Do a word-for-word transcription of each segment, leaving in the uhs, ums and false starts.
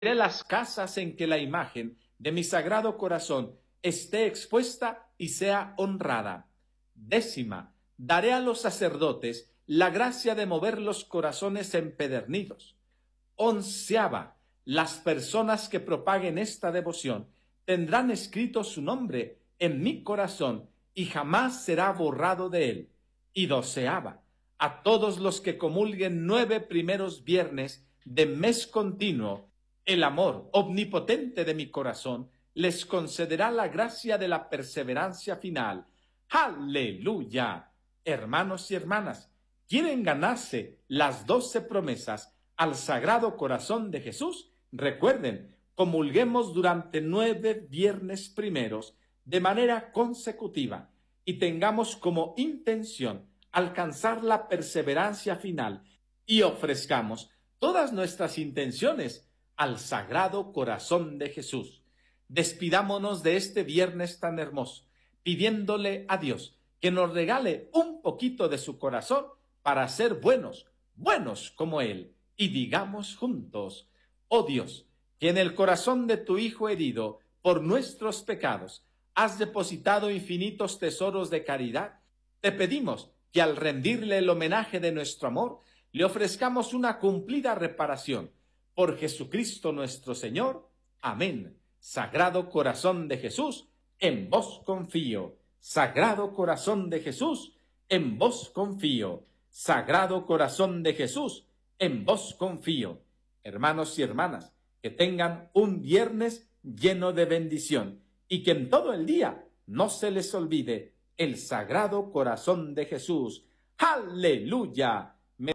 de las casas en que la imagen de mi Sagrado Corazón esté expuesta y sea honrada. Décima, daré a los sacerdotes la gracia de mover los corazones empedernidos. Onceava, las personas que propaguen esta devoción tendrán escrito su nombre en mi corazón y jamás será borrado de él. Y doceava, a todos los que comulguen nueve primeros viernes de mes continuo, el amor omnipotente de mi corazón les concederá la gracia de la perseverancia final. ¡Aleluya! Hermanos y hermanas, ¿quieren ganarse las doce promesas al Sagrado Corazón de Jesús? Recuerden, comulguemos durante nueve viernes primeros de manera consecutiva y tengamos como intención alcanzar la perseverancia final y ofrezcamos todas nuestras intenciones al Sagrado Corazón de Jesús. Despidámonos de este viernes tan hermoso, pidiéndole a Dios que nos regale un poquito de su corazón para ser buenos, buenos como Él. Y digamos juntos: oh Dios, que en el corazón de tu Hijo herido por nuestros pecados has depositado infinitos tesoros de caridad, te pedimos que al rendirle el homenaje de nuestro amor, le ofrezcamos una cumplida reparación. Por Jesucristo nuestro Señor. Amén. Sagrado Corazón de Jesús, en vos confío. Sagrado Corazón de Jesús, en vos confío. Sagrado Corazón de Jesús, en vos confío. Hermanos y hermanas, que tengan un viernes lleno de bendición y que en todo el día no se les olvide el Sagrado Corazón de Jesús. ¡Aleluya!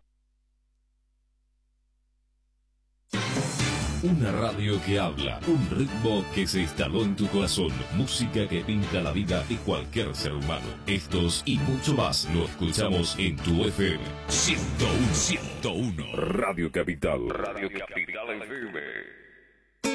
Una radio que habla, un ritmo que se instaló en tu corazón, música que pinta la vida de cualquier ser humano. Estos y mucho más lo escuchamos en tu F M. ciento uno, ciento uno. Radio Capital. Radio Capital F M.